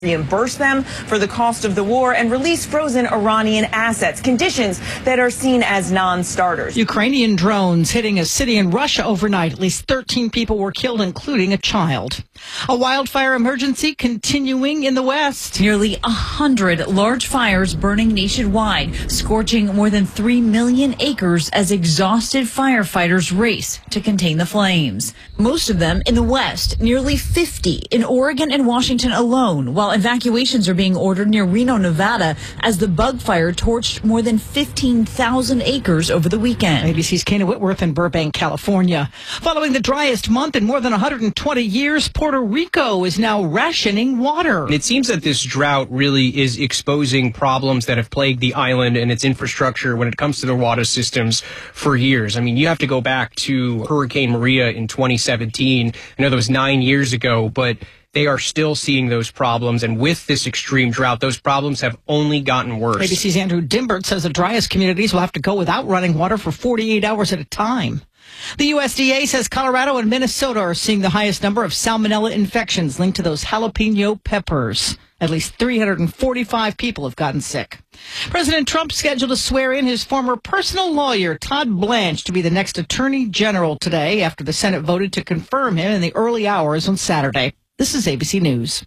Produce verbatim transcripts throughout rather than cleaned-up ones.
reimburse them for the cost of the war and release frozen Iranian assets, conditions that are seen as non-starters. Ukrainian drones hitting a city in Russia overnight. At least thirteen people were killed, including a child. A wildfire emergency continuing in the West. Nearly a hundred large fires burning nationwide, scorching more than three million acres as exhausted firefighters race to contain the flames. Most of them in the West, nearly fifty in Oregon and Washington alone, while evacuations are being ordered near Reno, Nevada, as the bug fire torched more than fifteen thousand acres over the weekend. A B C's Kana Whitworth in Burbank, California. Following the driest month in more than one hundred twenty years, Puerto Rico is now rationing water. It seems that this drought really is exposing problems that have plagued the island and its infrastructure when it comes to the water systems for years. I mean, you have to go back to Hurricane Maria in twenty seventeen. I know that was nine years ago, but they are still seeing those problems, and with this extreme drought, those problems have only gotten worse. A B C's Andrew Dimbert says the driest communities will have to go without running water for forty-eight hours at a time. The U S D A says Colorado and Minnesota are seeing the highest number of salmonella infections linked to those jalapeno peppers. At least three hundred forty-five people have gotten sick. President Trump scheduled to swear in his former personal lawyer, Todd Blanche, to be the next attorney general today after the Senate voted to confirm him in the early hours on Saturday. This is A B C News.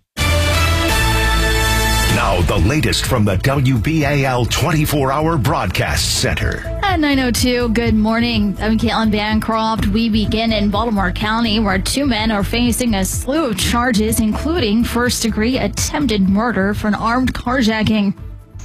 Now, the latest from the W B A L twenty-four hour Broadcast Center. At nine oh two, good morning. I'm Caitlin Bancroft. We begin in Baltimore County, where two men are facing a slew of charges, including first-degree attempted murder for an armed carjacking.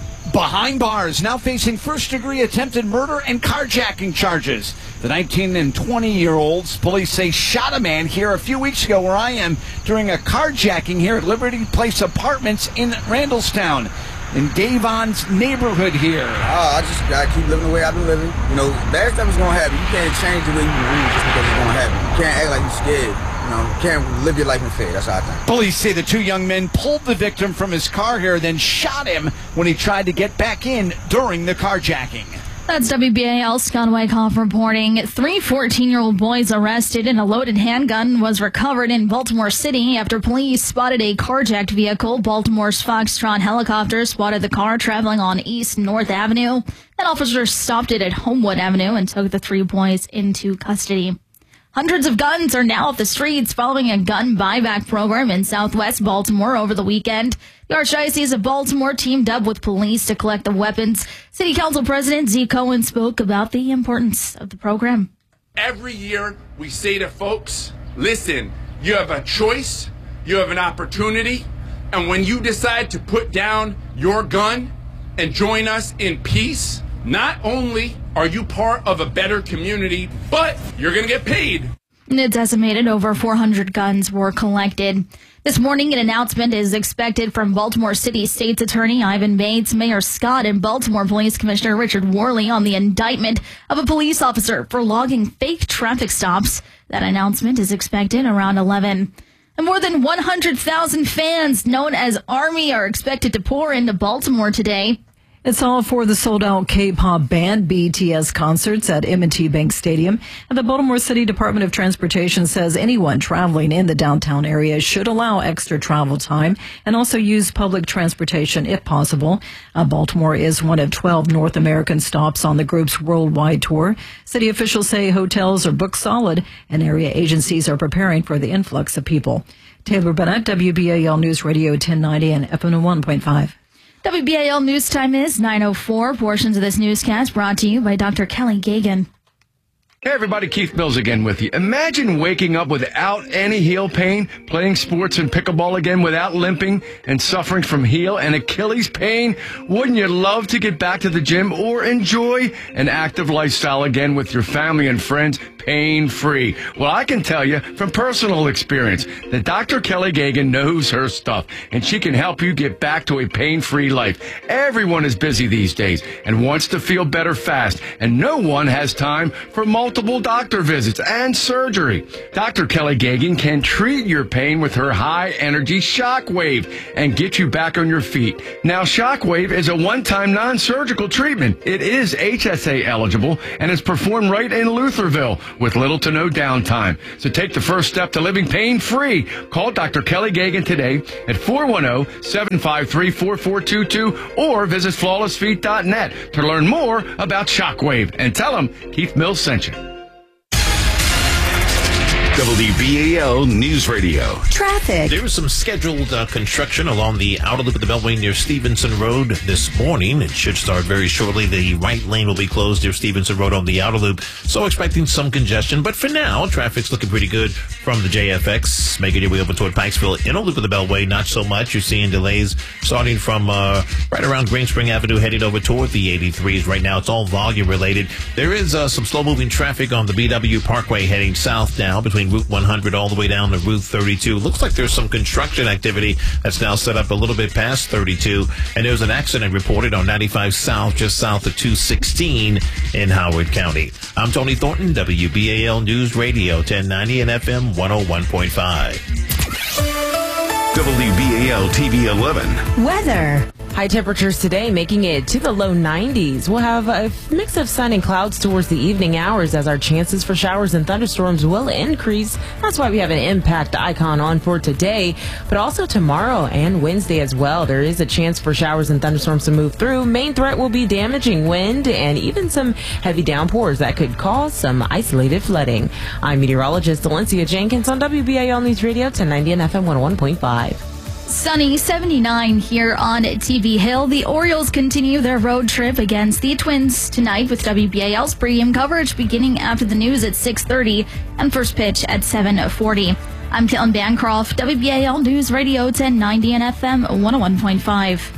Behind bars, now facing first-degree attempted murder and carjacking charges. The nineteen and twenty-year-olds, police say, shot a man here a few weeks ago where I am during a carjacking here at Liberty Place Apartments in Randallstown, in Davon's neighborhood here. Uh, I just gotta keep living the way I've been living. You know, bad stuff is gonna happen. You can't change the way you move just because it's gonna happen. You can't act like you're scared. You know, you can't live your life in fear. That's how I think. Police say the two young men pulled the victim from his car here, then shot him when he tried to get back in during the carjacking. That's W B A L's Scott Wyckoff reporting. Three fourteen-year-old boys arrested and a loaded handgun was recovered in Baltimore City after police spotted a carjacked vehicle. Baltimore's Foxtrot helicopter spotted the car traveling on East North Avenue. Then officers stopped it at Homewood Avenue and took the three boys into custody. Hundreds of guns are now off the streets following a gun buyback program in southwest Baltimore over the weekend. The Archdiocese of Baltimore teamed up with police to collect the weapons. City Council President Z. Cohen spoke about the importance of the program. Every year we say to folks, listen, you have a choice, you have an opportunity, and when you decide to put down your gun and join us in peace, not only are you part of a better community, but you're going to get paid. It's estimated over four hundred guns were collected. This morning, an announcement is expected from Baltimore City State's Attorney Ivan Bates, Mayor Scott, and Baltimore Police Commissioner Richard Worley on the indictment of a police officer for logging fake traffic stops. That announcement is expected around eleven. And more than one hundred thousand fans known as Army are expected to pour into Baltimore today. It's all for the sold-out K-pop band B T S concerts at M and T Bank Stadium. And the Baltimore City Department of Transportation says anyone traveling in the downtown area should allow extra travel time and also use public transportation if possible. Uh, Baltimore is one of twelve North American stops on the group's worldwide tour. City officials say hotels are booked solid and area agencies are preparing for the influx of people. Taylor Bennett, W B A L News Radio ten ninety and F M one point five. W B A L News Time is nine oh four. Portions of this newscast brought to you by Doctor Kelly Gagan. Hey everybody, Keith Mills again with you. Imagine waking up without any heel pain, playing sports and pickleball again without limping and suffering from heel and Achilles pain. Wouldn't you love to get back to the gym or enjoy an active lifestyle again with your family and friends pain-free? Well, I can tell you from personal experience that Doctor Kelly Gagan knows her stuff and she can help you get back to a pain-free life. Everyone is busy these days and wants to feel better fast, and no one has time for multiple multiple doctor visits and surgery. Doctor Kelly Gagan can treat your pain with her high-energy Shockwave and get you back on your feet. Now, Shockwave is a one-time non-surgical treatment. It is H S A eligible and is performed right in Lutherville with little to no downtime. So take the first step to living pain-free. Call Doctor Kelly Gagan today at four one zero, seven five three, four four two two or visit flawless feet dot net to learn more about Shockwave and tell them Keith Mills sent you. W B A L News Radio. Traffic. There was some scheduled uh, construction along the outer loop of the Beltway near Stevenson Road this morning. It should start very shortly. The right lane will be closed near Stevenson Road on the outer loop, so expecting some congestion. But for now, traffic's looking pretty good from the J F X, making your way over toward Pikesville. Inner loop of the Beltway, not so much. You're seeing delays starting from uh, right around Green Spring Avenue, heading over toward the eighty-threes. Right now, it's all volume related. There is uh, some slow-moving traffic on the B W Parkway heading south now between Route one hundred all the way down to Route thirty-two. Looks like there's some construction activity that's now set up a little bit past thirty-two. And there's an accident reported on ninety-five South, just south of two sixteen in Howard County. I'm Tony Thornton, W B A L News Radio, ten ninety and F M one oh one point five. W B A L T V eleven. Weather. High temperatures today making it to the low nineties. We'll have a mix of sun and clouds towards the evening hours as our chances for showers and thunderstorms will increase. That's why we have an impact icon on for today, but also tomorrow and Wednesday as well. There is a chance for showers and thunderstorms to move through. Main threat will be damaging wind and even some heavy downpours that could cause some isolated flooding. I'm meteorologist Valencia Jenkins on W B A L News Radio, ten ninety and F M one oh one point five. Sunny, seventy-nine here on T V Hill. The Orioles continue their road trip against the Twins tonight with W B A L's pregame coverage beginning after the news at six thirty and first pitch at seven forty. I'm Caitlin Bancroft, W B A L News Radio, ten ninety and F M one oh one point five.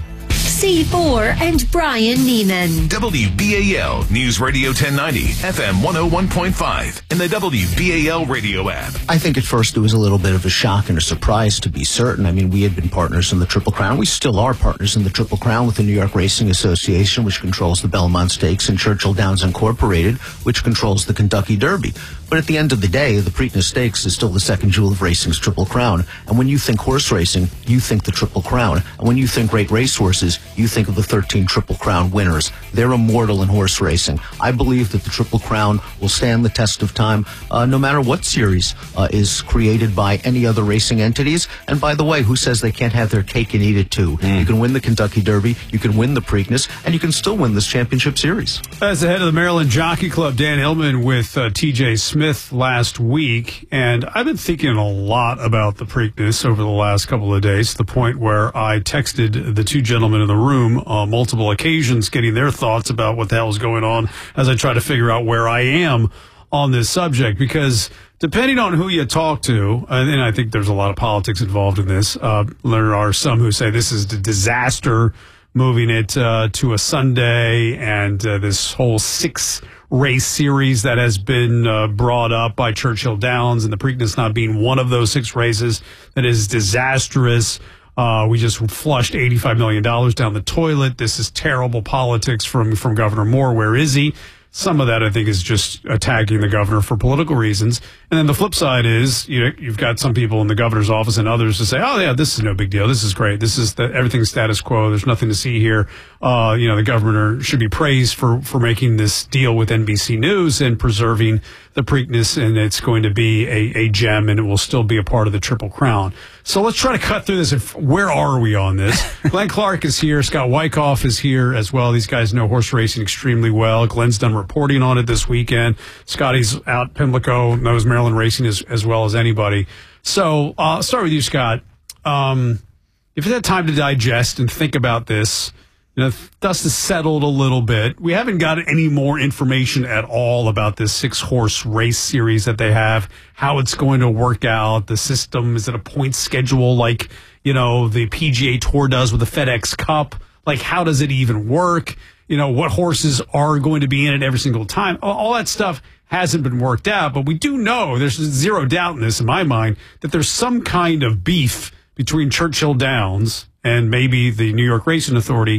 C four and Brian Neiman. W B A L News Radio ten ninety, F M one oh one point five, and the W B A L radio app. I think at first it was a little bit of a shock and a surprise, to be certain. I mean, we had been partners in the Triple Crown. We still are partners in the Triple Crown with the New York Racing Association, which controls the Belmont Stakes, and Churchill Downs Incorporated, which controls the Kentucky Derby. But at the end of the day, the Preakness Stakes is still the second jewel of racing's Triple Crown. And when you think horse racing, you think the Triple Crown. And when you think great racehorses, you think of the thirteen Triple Crown winners. They're immortal in horse racing. I believe that the Triple Crown will stand the test of time, uh, no matter what series uh, is created by any other racing entities. And by the way, who says they can't have their cake and eat it too? Mm. You can win the Kentucky Derby, you can win the Preakness, and you can still win this championship series. As the head of the Maryland Jockey Club, Dan Hillman with uh, T J Smith last week, and I've been thinking a lot about the Preakness over the last couple of days, to the point where I texted the two gentlemen in the room on multiple occasions, getting their thoughts about what the hell is going on as I try to figure out where I am on this subject, because depending on who you talk to, and I think there's a lot of politics involved in this, uh, there are some who say this is a disaster, moving it uh, to a Sunday, and uh, this whole six race series that has been uh, brought up by Churchill Downs, and the Preakness not being one of those six races, that is disastrous. Uh, we just flushed eighty-five million dollars down the toilet. This is terrible politics from, from Governor Moore. Where is he? Some of that, I think, is just attacking the governor for political reasons. And then the flip side is, you know, you've got some people in the governor's office and others to say, oh, yeah, this is no big deal. This is great. This is the, everything's status quo. There's nothing to see here. Uh, you know, the governor should be praised for, for making this deal with N B C News and preserving the Preakness, and it's going to be a, a gem, and it will still be a part of the Triple Crown. So let's try to cut through this. If, where are we on this? Glenn Clark is here. Scott Wyckoff is here as well. These guys know horse racing extremely well. Glenn's done reporting on it this weekend. Scotty's out Pimlico, knows Maryland racing as, as well as anybody. So uh, I'll start with you, Scott. Um, if you had time to digest and think about this, you know, dust has settled a little bit. We haven't got any more information at all about this six-horse race series that they have, how it's going to work out, the system. Is it a point schedule like, you know, the P G A Tour does with the FedEx Cup? Like, how does it even work? You know, what horses are going to be in it every single time? All that stuff hasn't been worked out, but we do know, there's zero doubt in this in my mind, that there's some kind of beef between Churchill Downs and maybe the New York Racing Authority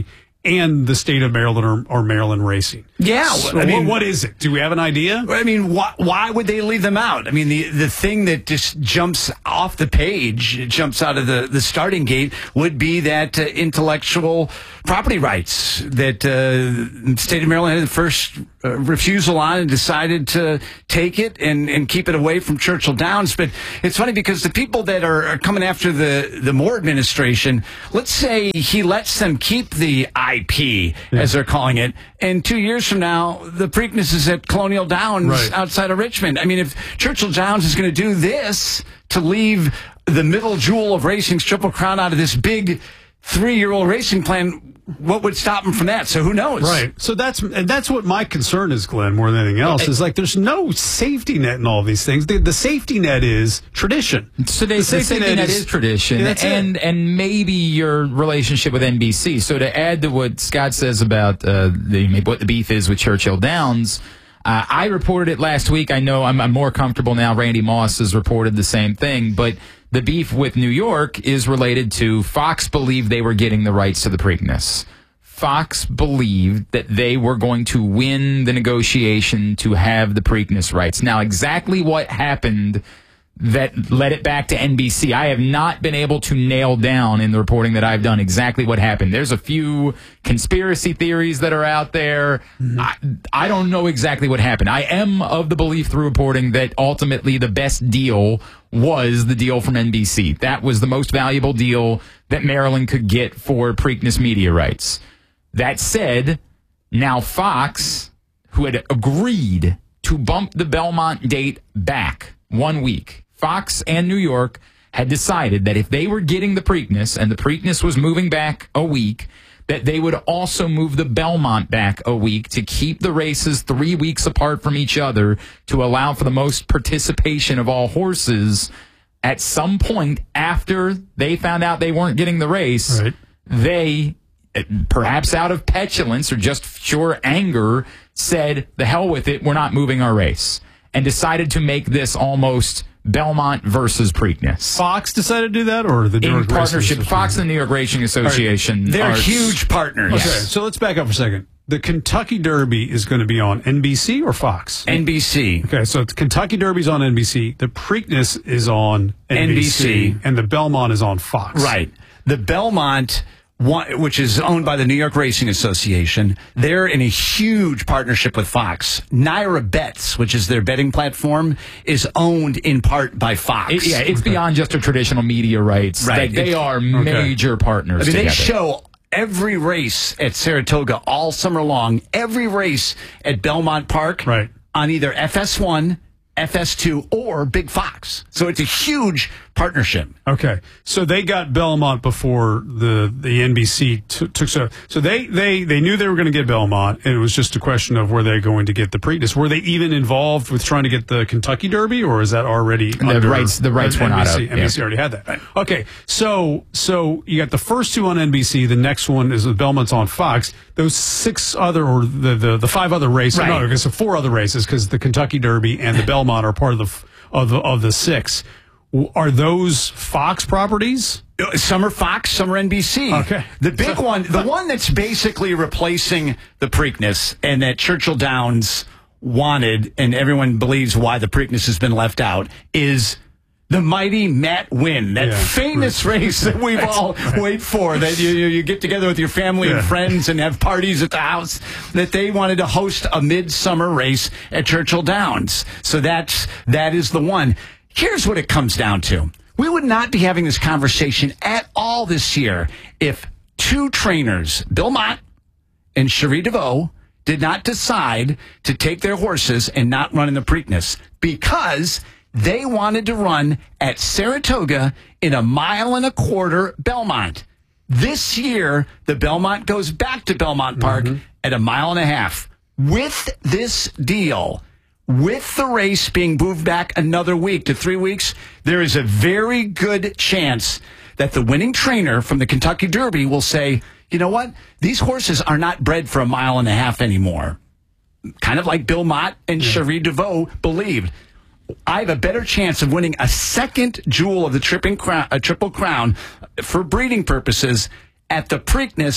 and the state of Maryland or, or Maryland Racing. Yeah. So I mean, what, what is it? Do we have an idea? I mean, why, why would they leave them out? I mean, the, the thing that just jumps off the page, it jumps out of the, the starting gate, would be that uh, intellectual property rights that uh, the state of Maryland had the first uh, refusal on and decided to take it and, and keep it away from Churchill Downs. But it's funny because the people that are, are coming after the, the Moore administration, let's say he lets them keep the I P, yeah. as they're calling it, and two years from now, the Preakness is at Colonial Downs right. outside of Richmond. I mean, if Churchill Downs is going to do this to leave the middle jewel of racing's Triple Crown out of this big three-year-old racing plan, what would stop him from that? So who knows? Right. So that's and that's what my concern is, Glenn, more than anything else, is like there's no safety net in all these things. The, the safety net is tradition. So they, the, safety, the safety net, net is, is tradition, yeah, and it. and maybe your relationship with N B C. So to add to what Scott says about uh, the what the beef is with Churchill Downs, uh, I reported it last week. I know I'm, I'm more comfortable now. Randy Moss has reported the same thing, but the beef with New York is related to Fox believed they were getting the rights to the Preakness. Fox believed that they were going to win the negotiation to have the Preakness rights. Now, exactly what happened that led it back to N B C, I have not been able to nail down in the reporting that I've done exactly what happened. There's a few conspiracy theories that are out there. Mm-hmm. I, I don't know exactly what happened. I am of the belief through reporting that ultimately the best deal was the deal from N B C. That was the most valuable deal that Maryland could get for Preakness media rights. That said, now Fox, who had agreed to bump the Belmont date back one week, Fox and New York had decided that if they were getting the Preakness and the Preakness was moving back a week, that they would also move the Belmont back a week to keep the races three weeks apart from each other to allow for the most participation of all horses. At some point after they found out they weren't getting the race, right. they, perhaps out of petulance or just pure anger, said, the hell with it, we're not moving our race, and decided to make this almost Belmont versus Preakness. Fox decided to do that, or the New York in partnership? Fox and the New York Racing Association. Right. They're are huge partners. Okay, so let's back up for a second. The Kentucky Derby is going to be on N B C or Fox? N B C. Okay, so the Kentucky Derby's on N B C. The Preakness is on N B C, N B C, and the Belmont is on Fox. Right. The Belmont, which is owned by the New York Racing Association, they're in a huge partnership with Fox. Naira Bets, which is their betting platform, is owned in part by Fox. It, yeah, it's okay. Beyond just a traditional media rights. Right. Like, they are okay. major partners I mean, together. They show every race at Saratoga all summer long, every race at Belmont Park right. on either F S one, F S two, or Big Fox. So it's a huge partnership. Okay, so they got Belmont before the the N B C t- took so so they they they knew they were going to get Belmont, and it was just a question of were they going to get the Preakness. Were they even involved with trying to get the Kentucky Derby, or is that already the under, rights? The rights were not up. N B C yeah. already had that. Right. Okay, so so you got the first two on N B C. The next one is the Belmont's on Fox. Those six other or the the, the five other races. Right. No, okay, so four other races because the Kentucky Derby and the Belmont are part of the of the of the six. Are those Fox properties? Some are Fox, some are N B C. Okay. The big one, the one that's basically replacing the Preakness and that Churchill Downs wanted, and everyone believes why the Preakness has been left out, is the mighty Matt Winn, that yeah, famous right. race that we've all right. wait for, that you, you, you get together with your family yeah. and friends and have parties at the house, that they wanted to host a midsummer race at Churchill Downs. So that's, that is the one. Here's what it comes down to. We would not be having this conversation at all this year if two trainers, Bill Mott and Cherie DeVoe, did not decide to take their horses and not run in the Preakness because they wanted to run at Saratoga in a mile and a quarter Belmont. This year, the Belmont goes back to Belmont Park mm-hmm. at a mile and a half. With this deal, with the race being moved back another week to three weeks, there is a very good chance that the winning trainer from the Kentucky Derby will say, you know what? These horses are not bred for a mile and a half anymore. Kind of like Bill Mott and yeah. Cherie DeVoe believed. I have a better chance of winning a second jewel of the tripping crown, a Triple Crown for breeding purposes at the Preakness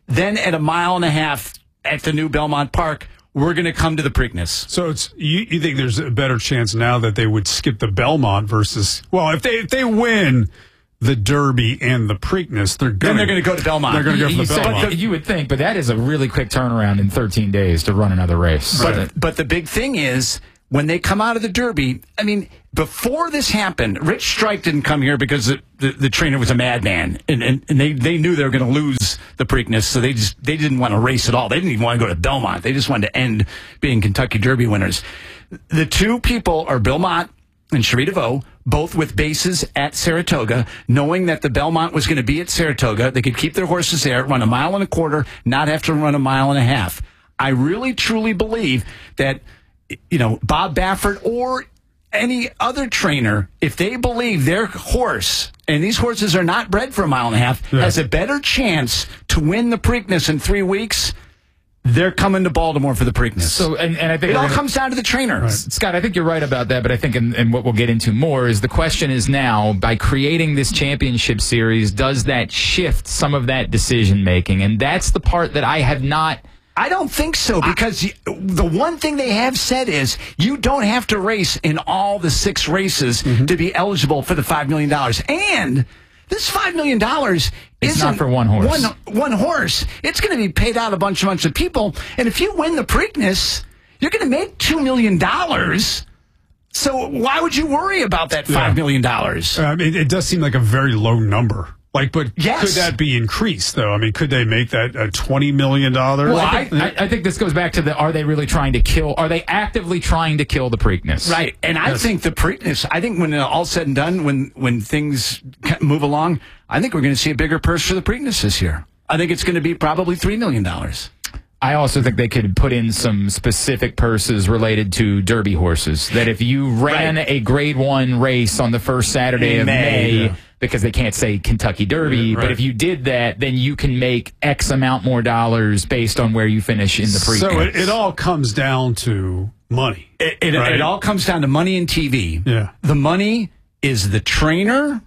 then at a mile and a half at the new Belmont Park, we're going to come to the Preakness. So it's you, you think there's a better chance now that they would skip the Belmont versus, well, if they if they win the Derby and the Preakness, they're going then they're going to go to Belmont. They're going to go You for the said- Belmont. you would think, but that is a really quick turnaround in thirteen days to run another race. But, but the big thing is, when they come out of the Derby, I mean, before this happened, Rich Strike didn't come here because the, the, the trainer was a madman, and, and, and they, they knew they were going to lose the Preakness, so they just they didn't want to race at all. They didn't even want to go to Belmont. They just wanted to end being Kentucky Derby winners. The two people are Bill Mott and Cherie DeVoe, both with bases at Saratoga, knowing that the Belmont was going to be at Saratoga. They could keep their horses there, run a mile and a quarter, not have to run a mile and a half. I really, truly believe that, you know, Bob Baffert or any other trainer, if they believe their horse, and these horses are not bred for a mile and a half, yeah. has a better chance to win the Preakness in three weeks, they're coming to Baltimore for the Preakness. So, and, and I think it all gonna, comes down to the trainer. Right. Scott, I think you're right about that, but I think, in, in what we'll get into more is the question is now, by creating this championship series, does that shift some of that decision making? And that's the part that I have not. I don't think so, because I, the one thing they have said is you don't have to race in all the six races mm-hmm. to be eligible for the five million dollars. And this five million dollars is not for one horse. One, one horse. It's going to be paid out a bunch, bunch of people. And if you win the Preakness, you're going to make two million dollars. So why would you worry about that five million dollars? Yeah. Um, it, it does seem like a very low number. Like, but yes. could that be increased, though? I mean, could they make that a twenty million dollars? Well, I think, I, I think this goes back to the, are they really trying to kill, are they actively trying to kill the Preakness? Right. And I yes. think the Preakness, I think when all's said and done, when, when things move along, I think we're going to see a bigger purse for the Preakness this year. I think it's going to be probably three million dollars. I also think they could put in some specific purses related to Derby horses. That if you ran right. a grade one race on the first Saturday in of May, May yeah. because they can't say Kentucky Derby, yeah, right. but if you did that, then you can make X amount more dollars based on where you finish in the Preakness. So it, it all comes down to money. It, it, right? it all comes down to money and T V. Yeah. The money is the trainer,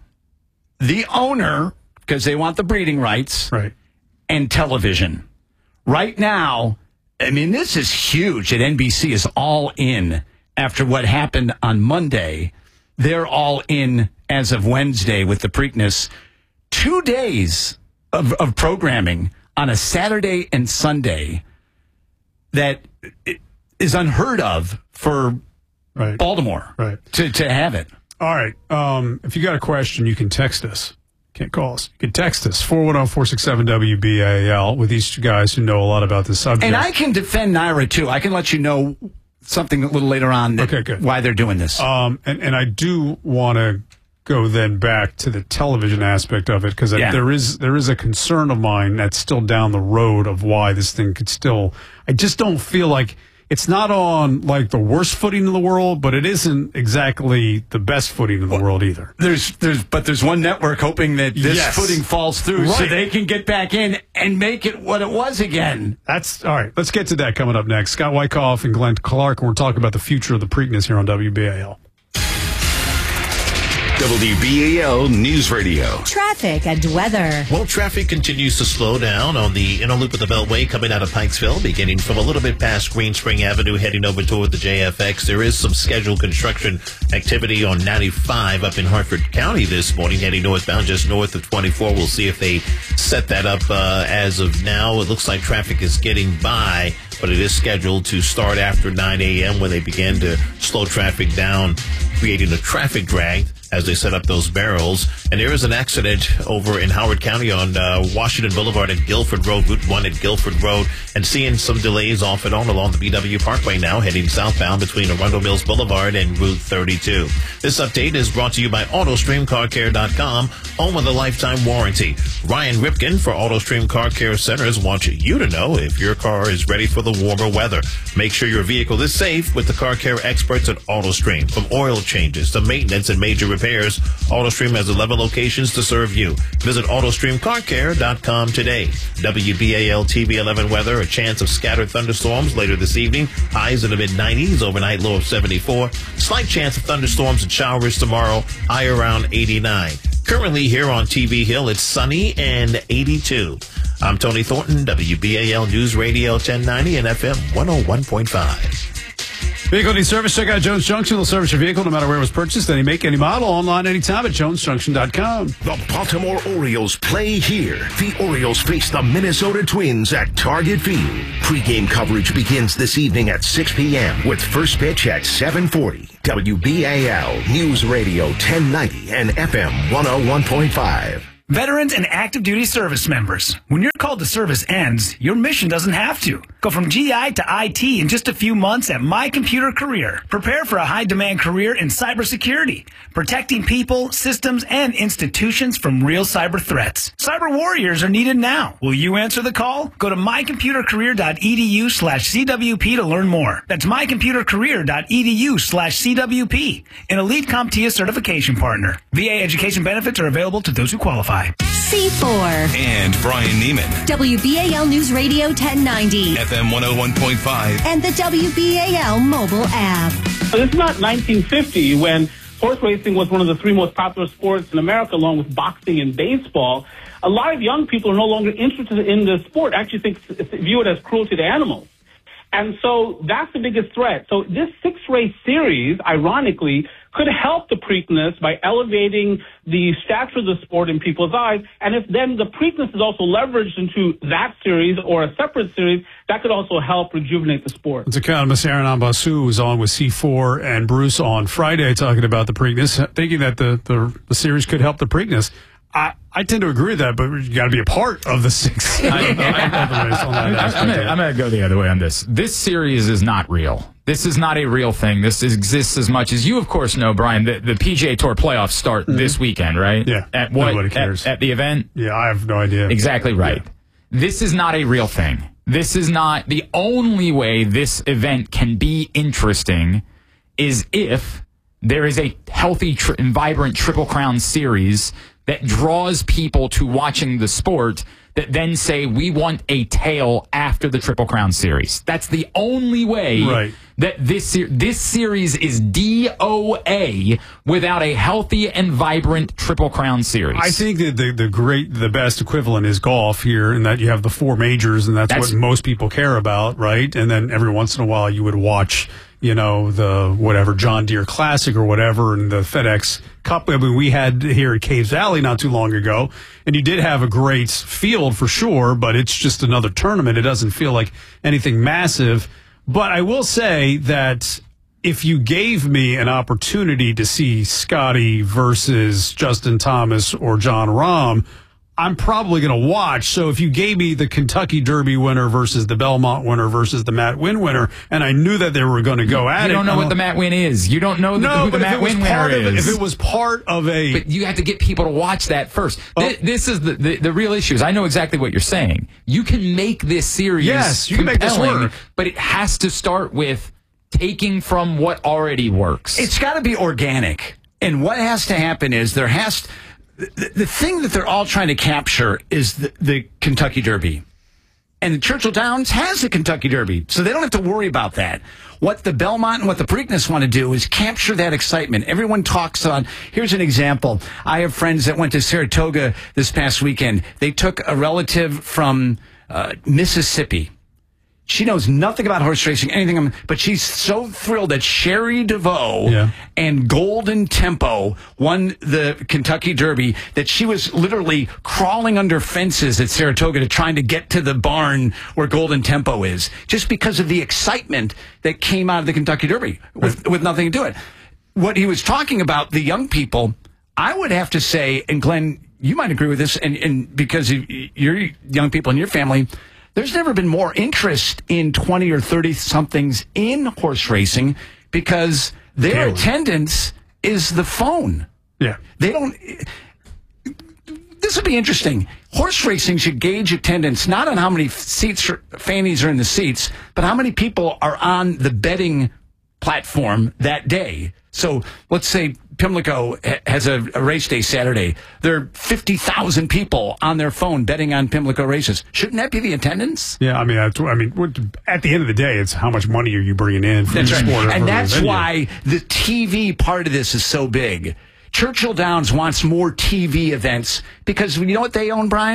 the owner, because they want the breeding rights, right, and television. Right now, I mean, this is huge that N B C is all in after what happened on Monday. They're all in as of Wednesday with the Preakness. Two days of, of programming on a Saturday and Sunday that is unheard of for right. Baltimore right. to, to have it. All right. Um, if you got a question, you can text us. Can't call us. You can text us, four one zero, four six seven, W B A L, with these two guys who know a lot about this subject. And I can defend Naira, too. I can let you know something a little later on that, okay, good. why they're doing this. Um, and, and I do want to go then back to the television aspect of it, because yeah. there is there is a concern of mine that's still down the road of why this thing could still... I just don't feel like... It's not on, like, the worst footing in the world, but it isn't exactly the best footing in the well, world either. There's, there's, But there's one network hoping that this yes. footing falls through right. so they can get back in and make it what it was again. That's all right. Let's get to that coming up next. Scott Wyckoff and Glenn Clark, and we're talking about the future of the Preakness here on W B A L. W B A L News Radio. Traffic and weather. Well, traffic continues to slow down on the inner loop of the Beltway coming out of Pikesville, beginning from a little bit past Green Spring Avenue, heading over toward the J F X. There is some scheduled construction activity on ninety-five up in Hartford County this morning, heading northbound just north of twenty-four. We'll see if they set that up uh, as of now. It looks like traffic is getting by, but it is scheduled to start after nine a.m. when they begin to slow traffic down, creating a traffic drag as they set up those barrels. And there is an accident over in Howard County on uh, Washington Boulevard at Guilford Road, Route one at Guilford Road, and seeing some delays off and on along the B W Parkway now, heading southbound between Arundel Mills Boulevard and Route thirty-two. This update is brought to you by AutoStream Car Care dot com, home with a lifetime warranty. Ryan Ripken for AutoStream Car Care Centers wants you to know if your car is ready for the warmer weather. Make sure your vehicle is safe with the car care experts at AutoStream. From oil changes to maintenance and major repairs, AutoStream has eleven locations to serve you. Visit AutoStream Car Care dot com today. W B A L T V eleven weather, a chance of scattered thunderstorms later this evening. Highs in the mid nineties, overnight low of seventy-four. Slight chance of thunderstorms and showers tomorrow, high around eighty-nine. Currently here on T V Hill, it's sunny and eighty-two. I'm Tony Thornton, W B A L News Radio ten ninety and F M one oh one point five. Vehicle needs service? Check out Jones Junction. They'll service your vehicle no matter where it was purchased. Any make, any model. Online anytime at jones junction dot com. The Baltimore Orioles play here. The Orioles face the Minnesota Twins at Target Field. Pre-game coverage begins this evening at six p.m. with first pitch at seven forty. W B A L News Radio ten ninety and F M one oh one point five. Veterans and active duty service members. When your call to service ends, your mission doesn't have to. Go from G I to I T in just a few months at My Computer Career. Prepare for a high-demand career in cybersecurity, protecting people, systems, and institutions from real cyber threats. Cyber warriors are needed now. Will you answer the call? Go to my computer career dot e d u slash c w p to learn more. That's my computer career dot e d u slash c w p. An Elite CompTIA certification partner. V A education benefits are available to those who qualify. C four. And Brian Neiman. W B A L News Radio ten ninety. F M one oh one point five. And the W B A L mobile app. It's not nineteen fifty when horse racing was one of the three most popular sports in America, along with boxing and baseball. A lot of young people are no longer interested in the sport, actually think, view it as cruelty to animals. And so that's the biggest threat. So this six-race series, ironically, could help the Preakness by elevating the stature of the sport in people's eyes. And if then the Preakness is also leveraged into that series or a separate series, that could also help rejuvenate the sport. It's economist Aaron Ambasu was on with C four and Bruce on Friday talking about the Preakness, thinking that the, the, the series could help the Preakness. I, I tend to agree with that, but you got to be a part of the six. I don't know, I don't know the race on that I'm going to go the other way on this. This series is not real. This is not a real thing. This exists as much as you, of course, know, Brian. The, the P G A Tour playoffs start mm-hmm. this weekend, right? Yeah. At what? Nobody cares. At, at the event? Yeah, I have no idea. Exactly right. Yeah. This is not a real thing. This is not the only way this event can be interesting is if there is a healthy tri- and vibrant Triple Crown series that draws people to watching the sport that then say, we want a tail after the Triple Crown series. That's the only way right. that this this series is D O A without a healthy and vibrant Triple Crown series. I think that the, the great, the best equivalent is golf here, in that you have the four majors, and that's, that's what most people care about, right? And then every once in a while you would watch, you know, the whatever John Deere Classic or whatever, and the FedEx Cup. I mean, we had here at Caves Valley not too long ago, and you did have a great field for sure, but it's just another tournament. It doesn't feel like anything massive. But I will say that if you gave me an opportunity to see Scotty versus Justin Thomas or John Rahm, I'm probably going to watch. So if you gave me the Kentucky Derby winner versus the Belmont winner versus the Matt Winn winner, and I knew that they were going to go at it. You don't know what the Matt Winn is. You don't know the, no, who the Matt Winn winner is. If it was part of a... But you have to get people to watch that first. Oh. This, this is the, the, the real issue. Is I know exactly what you're saying. You can make this series yes, you can make this work, but it has to start with taking from what already works. It's got to be organic. And what has to happen is there has... The, the thing that they're all trying to capture is the, the Kentucky Derby. And the Churchill Downs has the Kentucky Derby, so they don't have to worry about that. What the Belmont and what the Preakness want to do is capture that excitement. Everyone talks on, here's an example. I have friends that went to Saratoga this past weekend. They took a relative from uh, Mississippi. She knows nothing about horse racing, anything, but she's so thrilled that Sherry DeVoe yeah. and Golden Tempo won the Kentucky Derby that she was literally crawling under fences at Saratoga to trying to get to the barn where Golden Tempo is, just because of the excitement that came out of the Kentucky Derby with, with nothing to do with it. What he was talking about, the young people, I would have to say, and Glenn, you might agree with this, and, and because of your young people in your family, there's never been more interest in twenty or thirty-somethings in horse racing because their Totally. attendance is the phone. Yeah. They don't... This would be interesting. Horse racing should gauge attendance not on how many seats, or fannies are in the seats, but how many people are on the betting platform that day. So let's say Pimlico has a, a race day Saturday. There are fifty thousand people on their phone betting on Pimlico races. Shouldn't that be the attendance? Yeah, I mean, I mean, at the end of the day, it's how much money are you bringing in from that's the right. sport. And that's venue. why the T V part of this is so big. Churchill Downs wants more T V events because you know what they own, Brian?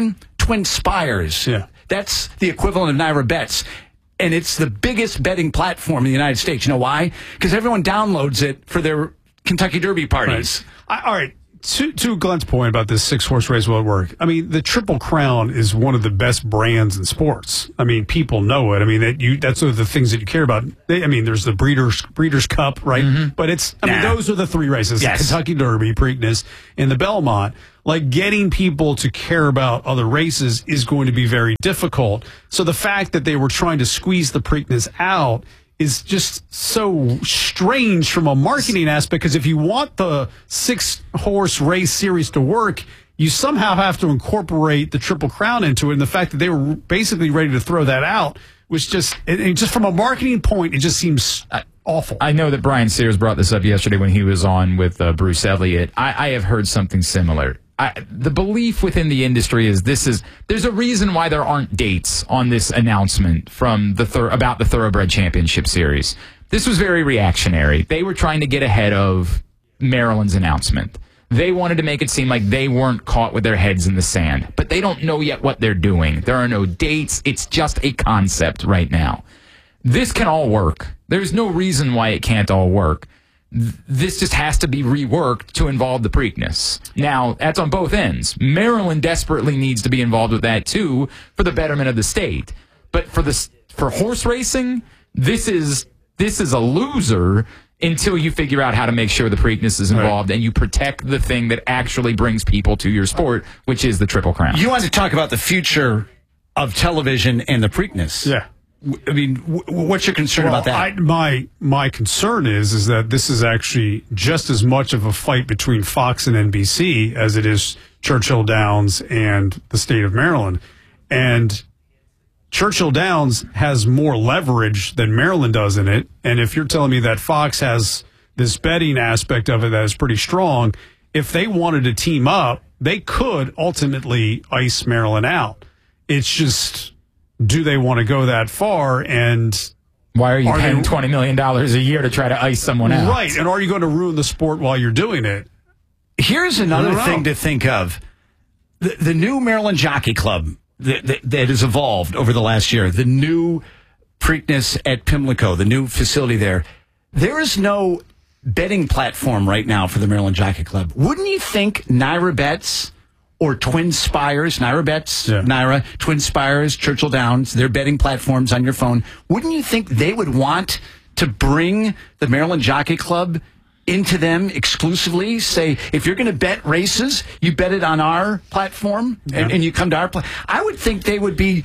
Twin Spires. Yeah. That's the equivalent of Naira Bets. And it's the biggest betting platform in the United States. You know why? Because everyone downloads it for their Kentucky Derby parties. Right. I, all right. To, to Glenn's point about this six-horse race will it work? I mean, the Triple Crown is one of the best brands in sports. I mean, people know it. I mean, that you that's one of the things that you care about. They, I mean, there's the Breeders' Breeders' Cup, right? Mm-hmm. But it's, I nah. mean, those are the three races. Yes. The Kentucky Derby, Preakness, and the Belmont. Like, getting people to care about other races is going to be very difficult. So the fact that they were trying to squeeze the Preakness out is just so strange from a marketing aspect, because if you want the six-horse race series to work, you somehow have to incorporate the Triple Crown into it. And the fact that they were basically ready to throw that out was just, it, it just from a marketing point, it just seems awful. I know that Brian Sears brought this up yesterday when he was on with uh, Bruce Elliott. I, I have heard something similar. I, the belief within the industry is this is there's a reason why there aren't dates on this announcement from the thor- about the Thoroughbred Championship Series. This was very reactionary. They were trying to get ahead of Maryland's announcement. They wanted to make it seem like they weren't caught with their heads in the sand, but they don't know yet what they're doing. There are no dates. It's just a concept right now. This can all work. There's no reason why it can't all work. This just has to be reworked to involve the Preakness. Now, that's on both ends. Maryland desperately needs to be involved with that, too, for the betterment of the state. But for the for horse racing, this is this is a loser until you figure out how to make sure the Preakness is involved, right, and you protect the thing that actually brings people to your sport, which is the Triple Crown. You want to talk about the future of television and the Preakness. Yeah. I mean, what's your concern well, about that? I, my my concern is is that this is actually just as much of a fight between Fox and N B C as it is Churchill Downs and the state of Maryland. And Churchill Downs has more leverage than Maryland does in it. And if you're telling me that Fox has this betting aspect of it that is pretty strong, if they wanted to team up, they could ultimately ice Maryland out. It's just, do they want to go that far? And why are you are paying they, twenty million dollars a year to try to ice someone out? Right. And are you going to ruin the sport while you're doing it? Here's another thing to think of. The, the new Maryland Jockey Club that, that, that has evolved over the last year, the new Preakness at Pimlico, the new facility there, there is no betting platform right now for the Maryland Jockey Club. Wouldn't you think Naira Bets or Twin Spires, Naira Bets, yeah. Naira, Twin Spires, Churchill Downs, their betting platforms on your phone, wouldn't you think they would want to bring the Maryland Jockey Club into them exclusively? Say, if you're going to bet races, you bet it on our platform, yeah. and, and you come to our platform. I would think they would be,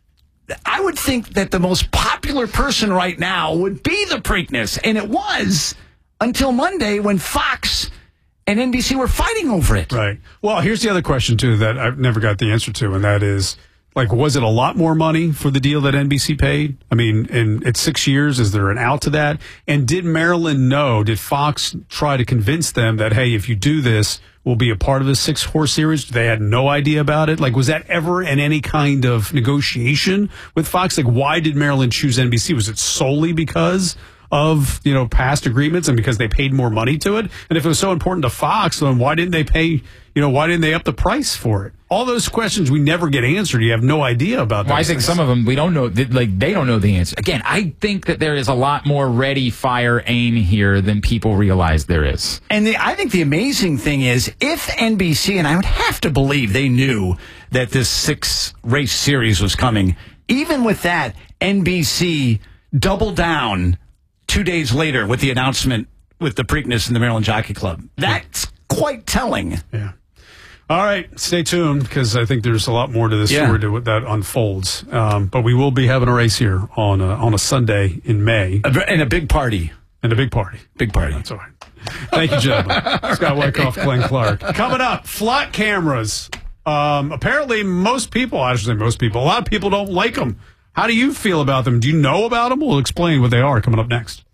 I would think that the most popular person right now would be the Preakness, and it was until Monday when Fox and N B C were fighting over it. Right. Well, here's the other question, too, that I've never got the answer to, and that is, like, was it a lot more money for the deal that N B C paid? I mean, in it's six years, is there an out to that? And did Maryland know, did Fox try to convince them that, hey, if you do this, we'll be a part of the six-horse series? They had no idea about it? Like, was that ever in any kind of negotiation with Fox? Like, why did Maryland choose N B C? Was it solely because of, you know, past agreements and because they paid more money to it? And if it was so important to Fox, then why didn't they pay, you know, why didn't they up the price for it? All those questions we never get answered. You have no idea about that. Well, I think some of them we don't know, like they don't know the answer. Again, I think that there is a lot more ready, fire, aim here than people realize there is. And the, I think the amazing thing is, if N B C, and I would have to believe they knew that this six race series was coming, even with that, N B C doubled down two days later with the announcement with the Preakness and the Maryland Jockey Club. That's quite telling. Yeah. All right, stay tuned, because I think there's a lot more to this yeah. story to, that unfolds. Um, but we will be having a race here on a, on a Sunday in May. And a big party. And a big party. Big party. That's all right. Thank you, gentlemen. Scott Wyckoff, Glenn Clark. Coming up, flat cameras. Um, apparently, most people, I should say most people, a lot of people don't like them. How do you feel about them? Do you know about them? We'll explain what they are coming up next.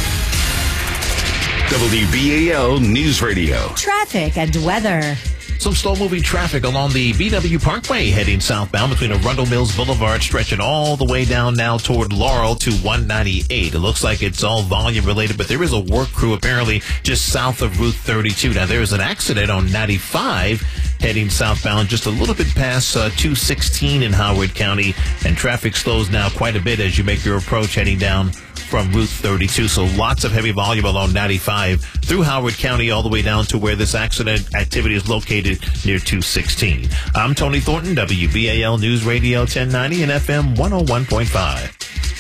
W B A L News Radio. Traffic and weather. Some slow-moving traffic along the B W Parkway heading southbound between Arundel Mills Boulevard, stretching all the way down now toward Laurel to one ninety-eight. It looks like it's all volume-related, but there is a work crew apparently just south of Route thirty-two. Now, there is an accident on ninety-five heading southbound just a little bit past uh, two sixteen in Howard County, and traffic slows now quite a bit as you make your approach heading down from Route thirty-two. So lots of heavy volume along ninety-five through Howard County all the way down to where this accident activity is located near two sixteen. I'm Tony Thornton, W B A L News Radio ten ninety and F M one oh one point five.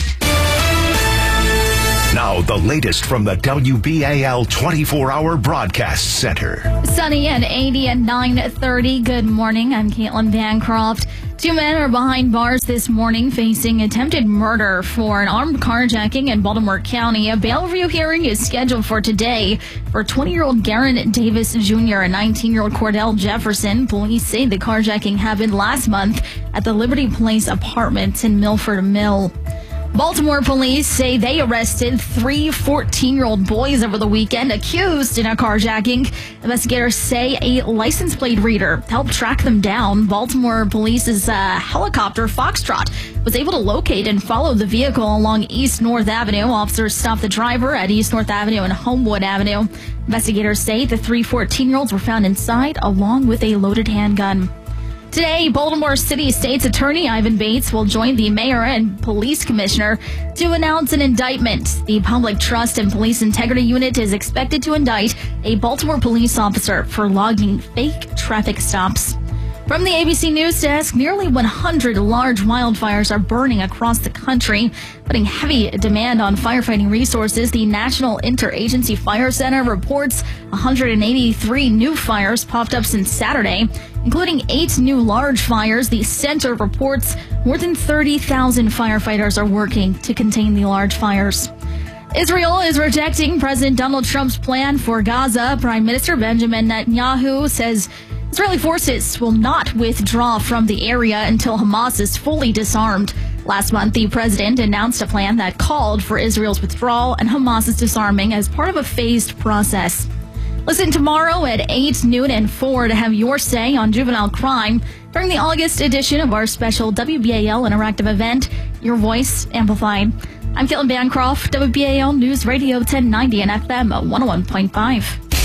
Now, the latest from the W B A L twenty-four hour Broadcast Center. Sunny and eighty at nine thirty. Good morning. I'm Caitlin Bancroft. Two men are behind bars this morning facing attempted murder for an armed carjacking in Baltimore County. A bail review hearing is scheduled for today for twenty-year-old Garen Davis Junior and nineteen-year-old Cordell Jefferson. Police say the carjacking happened last month at the Liberty Place Apartments in Milford Mill. Baltimore police say they arrested three fourteen-year-old boys over the weekend accused in a carjacking. Investigators say a license plate reader helped track them down. Baltimore police's uh, helicopter Foxtrot was able to locate and follow the vehicle along East North Avenue. Officers stopped the driver at East North Avenue and Homewood Avenue. Investigators say the three fourteen-year-olds were found inside along with a loaded handgun. Today, Baltimore City State's Attorney Ivan Bates will join the mayor and police commissioner to announce an indictment. The Public Trust and Police Integrity Unit is expected to indict a Baltimore police officer for logging fake traffic stops. From the A B C News Desk, nearly one hundred large wildfires are burning across the country, putting heavy demand on firefighting resources. The National Interagency Fire Center reports one hundred eighty-three new fires popped up since Saturday, including eight new large fires. The center reports more than thirty thousand firefighters are working to contain the large fires. Israel is rejecting President Donald Trump's plan for Gaza. Prime Minister Benjamin Netanyahu says Israeli forces will not withdraw from the area until Hamas is fully disarmed. Last month, the president announced a plan that called for Israel's withdrawal and Hamas's disarming as part of a phased process. Listen tomorrow at eight, noon, and four to have your say on juvenile crime during the August edition of our special W B A L interactive event, Your Voice Amplified. I'm Caitlin Bancroft, W B A L News Radio ten ninety and F M one oh one point five.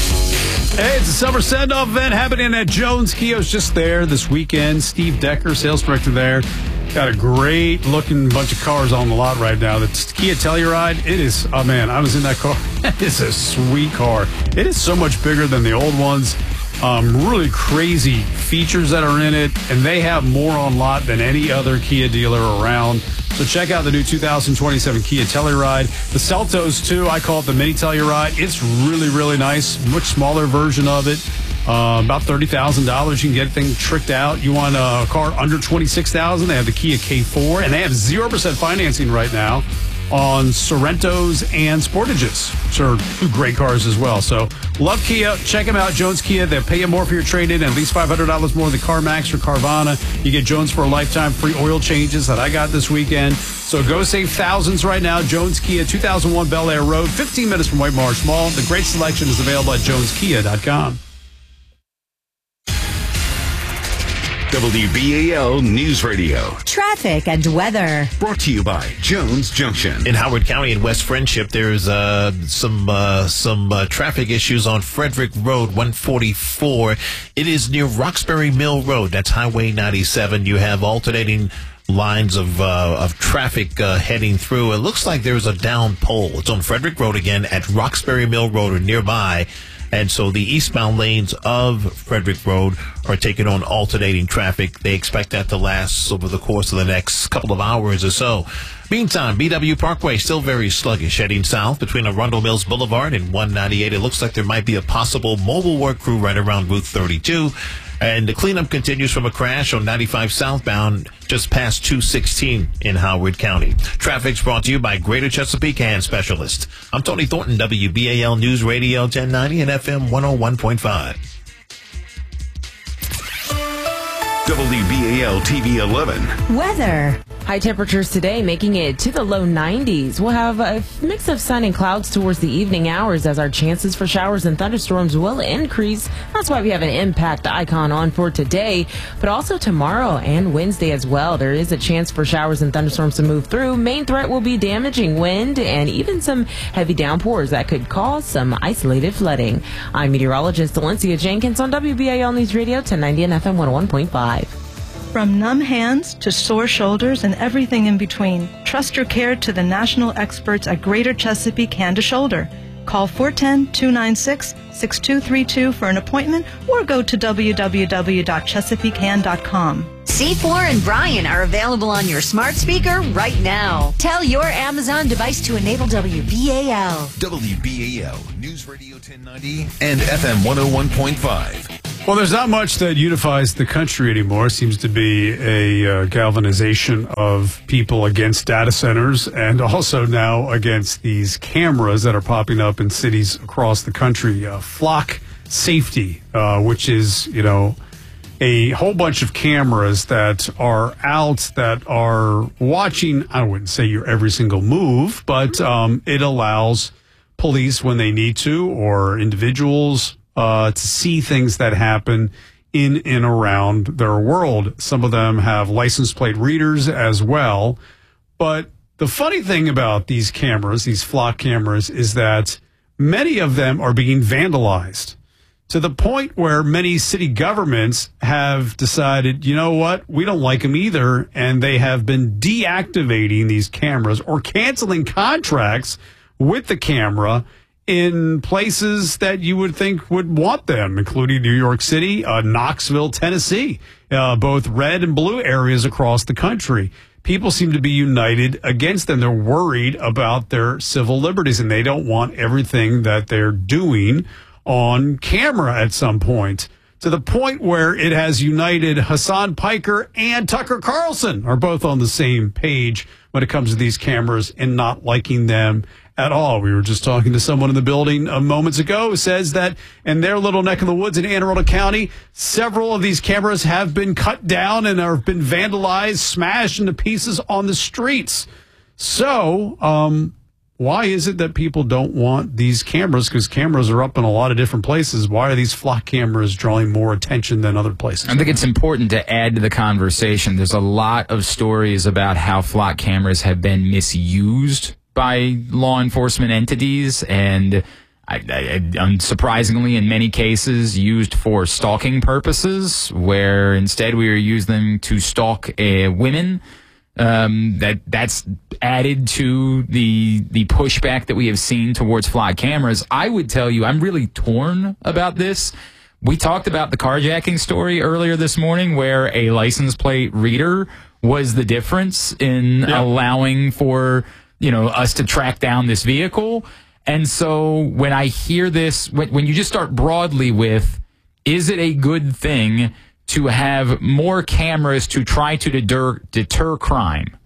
Hey, it's a summer send-off event happening at Jones Kia. I was just there this weekend. Steve Decker, sales director there. Got a great-looking bunch of cars on the lot right now. The Kia Telluride, it is, oh man, I was in that car. It's a sweet car. It is so much bigger than the old ones. Um, really crazy features that are in it, and they have more on lot than any other Kia dealer around. So check out the new two thousand twenty-seven Kia Telluride. The Seltos, too, I call it the Mini Telluride. It's really, really nice. Much smaller version of it. Uh, about thirty thousand dollars. You can get things tricked out. You want a car under twenty-six thousand dollars, they have the Kia K four, and they have zero percent financing right now on Sorrentos and Sportages, which are two great cars as well. So love Kia. Check them out, Jones Kia. They'll pay you more for your trade-in, at least five hundred dollars more than CarMax or Carvana. You get Jones for a lifetime free oil changes that I got this weekend. So go save thousands right now. Jones Kia, two thousand one Bel Air Road, fifteen minutes from White Marsh Mall. The great selection is available at jones kia dot com. W B A L News Radio. Traffic and weather. Brought to you by Jones Junction. In Howard County in West Friendship, there's uh, some uh, some uh, traffic issues on Frederick Road, one forty-four. It is near Roxbury Mill Road. That's Highway ninety-seven. You have alternating lines of uh, of traffic uh, heading through. It looks like there's a down pole. It's on Frederick Road again at Roxbury Mill Road or nearby. And so the eastbound lanes of Frederick Road are taking on alternating traffic. They expect that to last over the course of the next couple of hours or so. Meantime, B W Parkway still very sluggish heading south between Arundel Mills Boulevard and one ninety-eight. It looks like there might be a possible mobile work crew right around Route thirty-two. And the cleanup continues from a crash on ninety-five southbound just past two sixteen in Howard County. Traffic's brought to you by Greater Chesapeake Hand Specialist. I'm Tony Thornton, W B A L News Radio ten ninety and F M one oh one point five. W B A L T V eleven. Weather. High temperatures today making it to the low nineties. We'll have a mix of sun and clouds towards the evening hours as our chances for showers and thunderstorms will increase. That's why we have an impact icon on for today, but also tomorrow and Wednesday as well. There is a chance for showers and thunderstorms to move through. Main threat will be damaging wind and even some heavy downpours that could cause some isolated flooding. I'm meteorologist Valencia Jenkins on W B A L News Radio ten ninety and F M one oh one point five. From numb hands to sore shoulders and everything in between, trust your care to the national experts at Greater Chesapeake Hand to Shoulder. Call four one zero, two nine six, six two three two for an appointment or go to w w w dot chesapeake hand dot com. C four and Brian are available on your smart speaker right now. Tell your Amazon device to enable W B A L. W B A L, News Radio ten ninety and F M one oh one point five. Well, there's not much that unifies the country anymore. It seems to be a uh, galvanization of people against data centers and also now against these cameras that are popping up in cities across the country. Uh, Flock Safety, uh, which is, you know, a whole bunch of cameras that are out that are watching, I wouldn't say your every single move, but um, it allows police when they need to or individuals Uh, to see things that happen in and around their world. Some of them have license plate readers as well. But the funny thing about these cameras, these Flock cameras, is that many of them are being vandalized to the point where many city governments have decided, you know what, we don't like them either. And they have been deactivating these cameras or canceling contracts with the camera in places that you would think would want them, including New York City, uh, Knoxville, Tennessee, uh, both red and blue areas across the country. People seem to be united against them. They're worried about their civil liberties, and they don't want everything that they're doing on camera at some point, to the point where it has united Hassan Piker and Tucker Carlson are both on the same page when it comes to these cameras and not liking them at all. We were just talking to someone in the building uh, moments ago who says that in their little neck of the woods in Anne Arundel County, several of these cameras have been cut down and have been vandalized, smashed into pieces on the streets. So, um, why is it that people don't want these cameras? Because cameras are up in a lot of different places. Why are these Flock cameras drawing more attention than other places? I think it's important to add to the conversation. There's a lot of stories about how Flock cameras have been misused by law enforcement entities and, I, I, unsurprisingly, in many cases, used for stalking purposes, where instead we are using them to stalk uh, women. Um, that that's added to the the pushback that we have seen towards Flock cameras. I would tell you, I'm really torn about this. We talked about the carjacking story earlier this morning, where a license plate reader was the difference in yeah. allowing for, you know, us to track down this vehicle. And so when I hear this, when, when you just start broadly with, is it a good thing to have more cameras to try to deter, deter crime?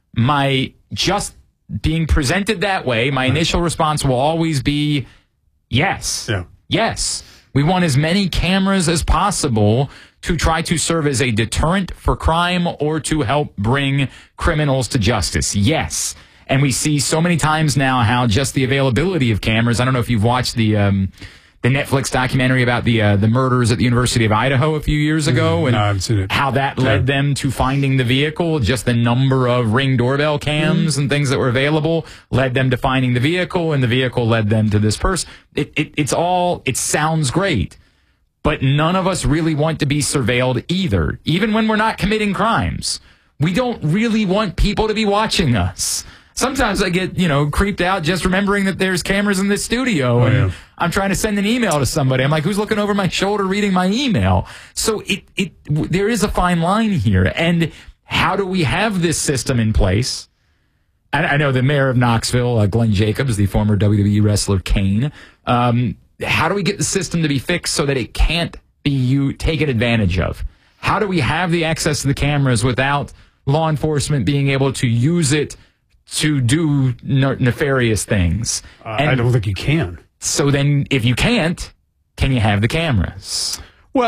My just being presented that way, my initial response will always be yes. Yeah. Yes. We want as many cameras as possible to try to serve as a deterrent for crime or to help bring criminals to justice. Yes. And we see so many times now how just the availability of cameras. I don't know if you've watched the um, the Netflix documentary about the uh, the murders at the University of Idaho a few years ago, and no, I haven't seen it. How that led yeah. them to finding the vehicle. Just the number of Ring doorbell cams mm. and things that were available led them to finding the vehicle, and the vehicle led them to this person. It, it, it's all, it sounds great, but none of us really want to be surveilled either, even when we're not committing crimes. We don't really want people to be watching us. Sometimes I get, you know, creeped out just remembering that there's cameras in this studio, oh, and yeah. I'm trying to send an email to somebody. I'm like, who's looking over my shoulder reading my email? So it, it, there is a fine line here. And how do we have this system in place? I, I know the mayor of Knoxville, uh, Glenn Jacobs, the former W W E wrestler Kane. Um, how do we get the system to be fixed so that it can't be you taken advantage of? How do we have the access to the cameras without law enforcement being able to use it to do nefarious things? Uh, I don't think you can. So then if you can't, can you have the cameras? Well,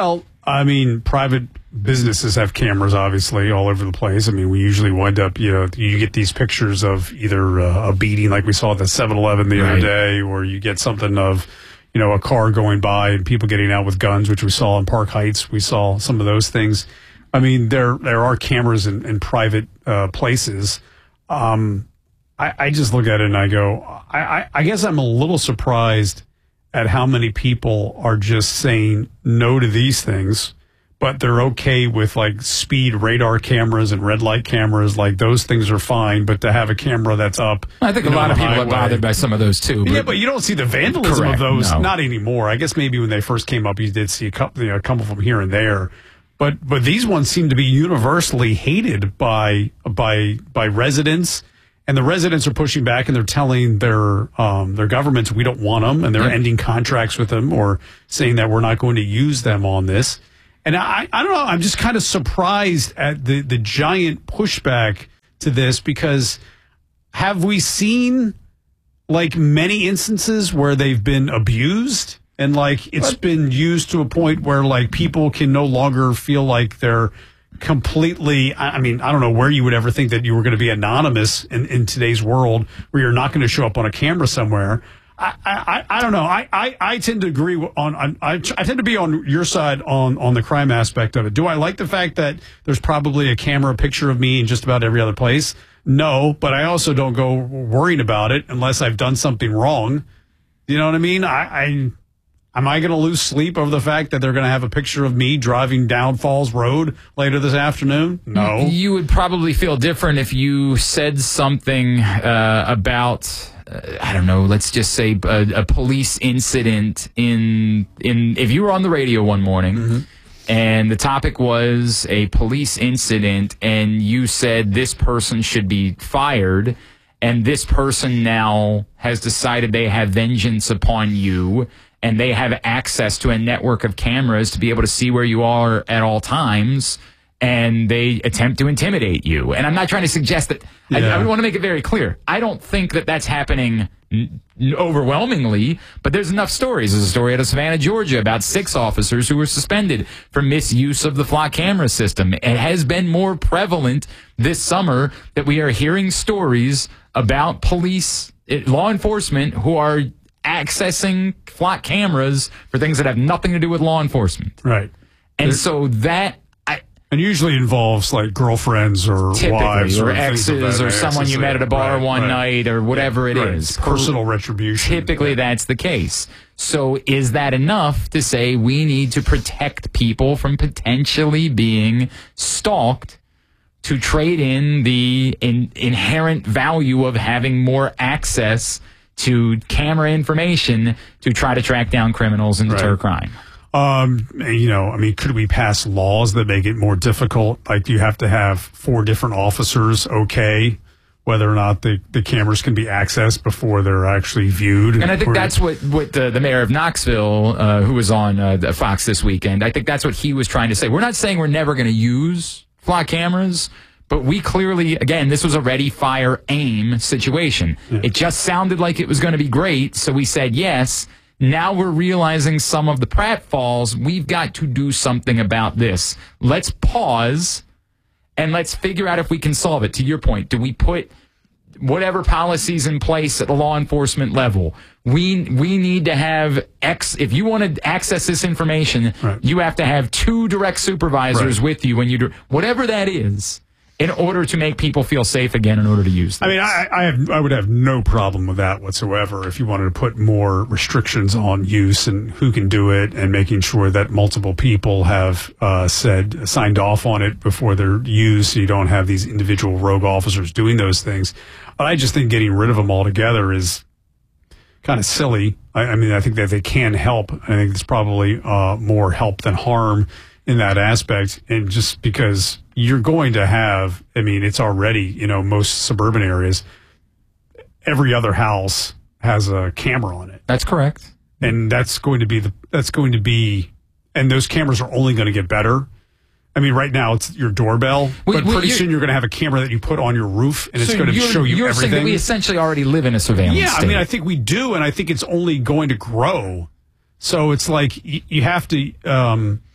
I mean, private businesses have cameras, obviously, all over the place. I mean, we usually wind up, you know, you get these pictures of either uh, a beating like we saw at the seven eleven the right. other day, or you get something of, you know, a car going by and people getting out with guns, which we saw in Park Heights. We saw some of those things. I mean, there there are cameras in, in private uh, places. Um, I, I just look at it and I go, I, I, I guess I'm a little surprised at how many people are just saying no to these things, but they're okay with like speed radar cameras and red light cameras. Like those things are fine, but to have a camera that's up, I think a lot of people highway, are bothered by some of those too. But yeah, but you don't see the vandalism correct, of those. No. Not anymore. I guess maybe when they first came up, you did see a couple, you know, a couple from here and there. But but these ones seem to be universally hated by by by residents. And the residents are pushing back, and they're telling their um, their governments we don't want them, and they're yep. ending contracts with them or saying that we're not going to use them on this. And I, I don't know, I'm just kind of surprised at the, the giant pushback to this, because have we seen like many instances where they've been abused and like it's what? been used to a point where like people can no longer feel like they're completely, I mean, I don't know where you would ever think that you were going to be anonymous in, in today's world where you're not going to show up on a camera somewhere. I, I, I don't know. I, I, I tend to agree on, on I, I tend to be on your side on, on the crime aspect of it. Do I like the fact that there's probably a camera picture of me in just about every other place? No, but I also don't go worrying about it unless I've done something wrong. You know what I mean? I, I Am I going to lose sleep over the fact that they're going to have a picture of me driving down Falls Road later this afternoon? No. You would probably feel different if you said something uh, about, uh, I don't know, let's just say a, a police incident in, in, if you were on the radio one morning mm-hmm. and the topic was a police incident and you said this person should be fired and this person now has decided they have vengeance upon you, and they have access to a network of cameras to be able to see where you are at all times, and they attempt to intimidate you. And I'm not trying to suggest that. Yeah. I, I want to make it very clear. I don't think that that's happening n- overwhelmingly, but there's enough stories. There's a story out of Savannah, Georgia, about six officers who were suspended for misuse of the flock camera system. It has been more prevalent this summer that we are hearing stories about police, law enforcement, who are accessing flock cameras for things that have nothing to do with law enforcement. Right. And There's, so that... I, and usually involves like girlfriends or wives or, or exes or someone you met at a bar right, one right. night or whatever yeah, it right. is. Personal retribution. Typically yeah. that's the case. So is that enough to say we need to protect people from potentially being stalked to trade in the in, inherent value of having more access to camera information to try to track down criminals and deter right. crime? Um, you know, I mean, could we pass laws that make it more difficult? Like, do you have to have four different officers okay whether or not the, the cameras can be accessed before they're actually viewed? And I think that's what, what the, the mayor of Knoxville, uh, who was on uh, Fox this weekend, I think that's what he was trying to say. We're not saying we're never going to use flock cameras, but we clearly, again, this was a ready, fire, aim situation. Yeah. It just sounded like it was going to be great, so we said yes. Now we're realizing some of the pratfalls. We've got to do something about this. Let's pause, and let's figure out if we can solve it. To your point, do we put whatever policies in place at the law enforcement level? We we need to have X. If you want to access this information, right. you have to have two direct supervisors right. with you when you do whatever that is, in order to make people feel safe again, in order to use this. I mean, I, I, have, I would have no problem with that whatsoever if you wanted to put more restrictions on use and who can do it and making sure that multiple people have uh, said, signed off on it before they're used so you don't have these individual rogue officers doing those things. But I just think getting rid of them altogether is kind of silly. I, I mean, I think that they can help. I think it's probably uh, more help than harm in that aspect. And just because you're going to have, I mean, it's already, you know, most suburban areas, every other house has a camera on it. That's correct. And that's going to be the, that's going to be, and those cameras are only going to get better. I mean, right now it's your doorbell, we, but pretty soon you're going to have a camera that you put on your roof, and so it's going to show you you're everything. Saying that we essentially already live in a surveillance Yeah, state. I mean, I think we do, and I think it's only going to grow. So it's like you, you have to, um,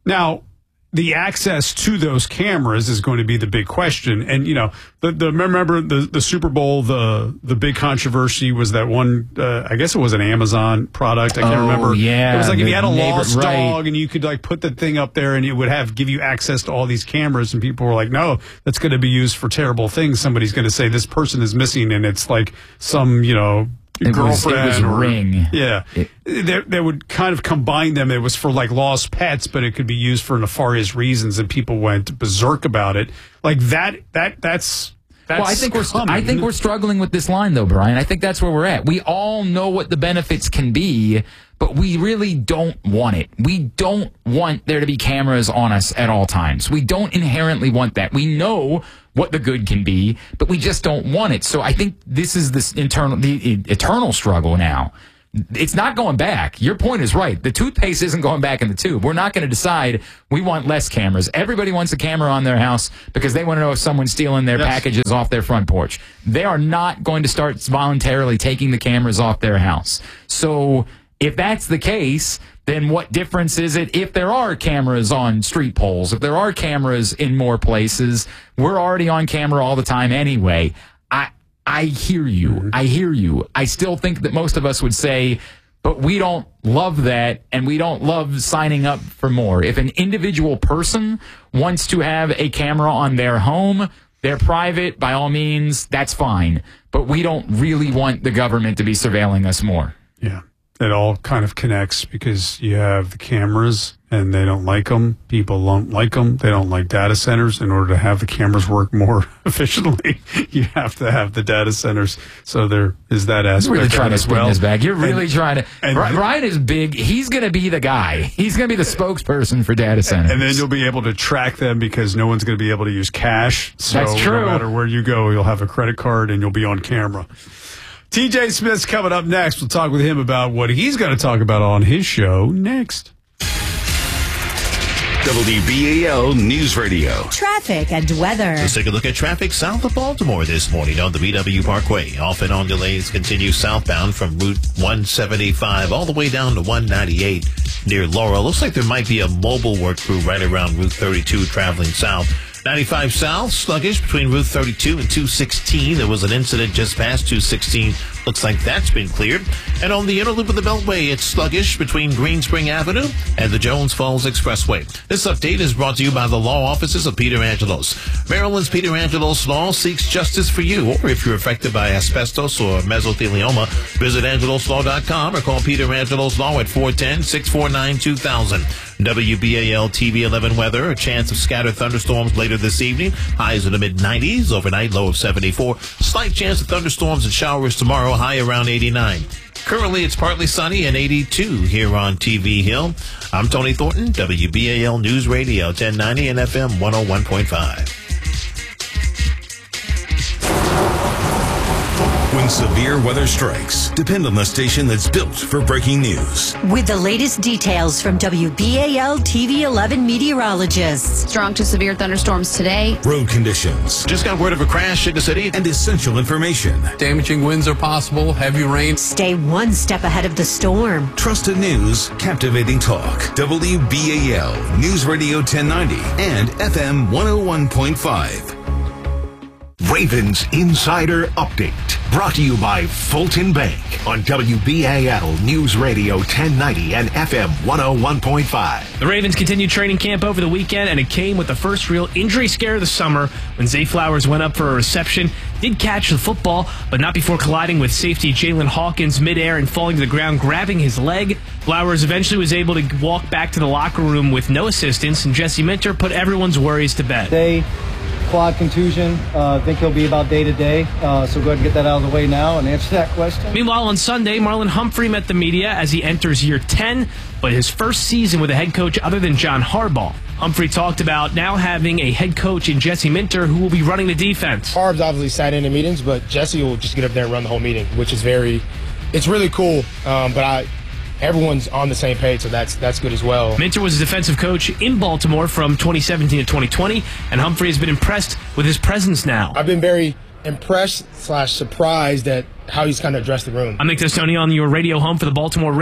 Now, the access to those cameras is going to be the big question. And, you know, the, the remember the, the Super Bowl, the the big controversy was that one, uh, I guess it was an Amazon product. I can't oh, remember. Yeah. It was like if the you had a neighbor, lost right. dog and you could like put the thing up there and it would have give you access to all these cameras. And people were like, no, that's going to be used for terrible things. Somebody's going to say this person is missing and it's like some, you know, It was, girlfriend it was or, Ring. Yeah. It, they, they would kind of combine them. It was for like lost pets, but it could be used for nefarious reasons, and people went berserk about it. Like that, that, that's, that's well, I think we're coming. I think we're struggling with this line though, Brian. I think that's where we're at. We all know what the benefits can be, but we really don't want it. We don't want there to be cameras on us at all times. We don't inherently want that. We know what the good can be, but we just don't want it. So I think this is this internal, the eternal struggle now. It's not going back. Your point is right. The toothpaste isn't going back in the tube. We're not going to decide we want less cameras. Everybody wants a camera on their house because they want to know if someone's stealing their yes. packages off their front porch. They are not going to start voluntarily taking the cameras off their house. So if that's the case, then what difference is it if there are cameras on street poles, if there are cameras in more places? We're already on camera all the time anyway. I I hear you. Mm-hmm. I hear you. I still think that most of us would say, but we don't love that, and we don't love signing up for more. If an individual person wants to have a camera on their home, they're private, by all means, that's fine. But we don't really want the government to be surveilling us more. Yeah. It all kind of connects because you have the cameras and they don't like them. People don't like them. They don't like data centers. In order to have the cameras work more efficiently, you have to have the data centers. So there is that aspect. You're really trying to as spin well. this back. You're really and, trying to. And Brian is big. He's going to be the guy. He's going to be the spokesperson for data centers. And then you'll be able to track them because no one's going to be able to use cash. So That's true. No matter where you go, you'll have a credit card and you'll be on camera. T J Smith's coming up next. We'll talk with him about what he's going to talk about on his show next. W B A L News Radio. Traffic and weather. Let's take a look at traffic south of Baltimore this morning on the B W Parkway. Off and on delays continue southbound from Route one seventy-five all the way down to one ninety-eight near Laurel. Looks like there might be a mobile work crew right around Route thirty-two traveling south. ninety-five south, sluggish between Route thirty-two and two sixteen. There was an incident just past two sixteen. Looks like that's been cleared. And on the inner loop of the Beltway, it's sluggish between Green Spring Avenue and the Jones Falls Expressway. This update is brought to you by the law offices of Peter Angelos. Maryland's Peter Angelos Law seeks justice for you, or if you're affected by asbestos or mesothelioma, visit angelos law dot com or call Peter Angelos Law at four one zero, six four nine, two thousand. W B A L T V eleven weather, a chance of scattered thunderstorms later this evening. Highs in the mid nineties, overnight low of seventy-four. Slight chance of thunderstorms and showers tomorrow, high around eighty-nine. Currently, it's partly sunny and eighty-two here on T V Hill. I'm Tony Thornton, W B A L News Radio, ten ninety and F M one oh one point five. When severe weather strikes, depend on the station that's built for breaking news. With the latest details from W B A L T V eleven meteorologists. Strong to severe thunderstorms today. Road conditions. Just got word of a crash in the city. And essential information. Damaging winds are possible. Heavy rain. Stay one step ahead of the storm. Trusted news, captivating talk. W B A L News Radio ten ninety and F M one oh one point five. Ravens Insider Update. Brought to you by Fulton Bank on W B A L News Radio ten ninety and F M one oh one point five. The Ravens continued training camp over the weekend, and it came with the first real injury scare of the summer when Zay Flowers went up for a reception. Did catch the football, but not before colliding with safety Jalen Hawkins midair and falling to the ground, grabbing his leg. Flowers eventually was able to walk back to the locker room with no assistance, and Jesse Minter put everyone's worries to bed. They quad contusion. I uh, think he'll be about day to day. Uh, so go ahead and get that out of the way now and answer that question. Meanwhile, on Sunday, Marlon Humphrey met the media as he enters year ten, but his first season with a head coach other than John Harbaugh. Humphrey talked about now having a head coach in Jesse Minter who will be running the defense. Harb's obviously sat in the meetings, but Jesse will just get up there and run the whole meeting, which is very, it's really cool. Um, but I. Everyone's on the same page, so that's that's good as well. Minter was a defensive coach in Baltimore from twenty seventeen to twenty twenty, and Humphrey has been impressed with his presence now. I've been very impressed slash surprised at how he's kind of addressed the room. I'm Nick Testoni on your radio home for the Baltimore Ravens.